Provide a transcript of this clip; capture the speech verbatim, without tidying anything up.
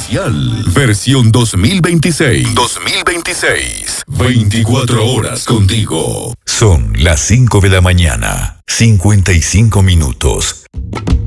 especial. Versión dos mil veintiséis. dos mil veintiséis. veinticuatro horas contigo. Son las cinco de la mañana, cincuenta y cinco minutos.